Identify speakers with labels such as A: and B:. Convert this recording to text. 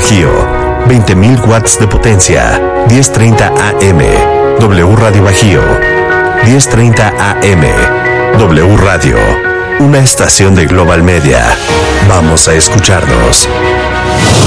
A: Bajío, 20.000 watts de potencia, 10:30 AM. W Radio Bajío, 10:30 AM. W Radio, una estación de Global Media. Vamos a escucharnos.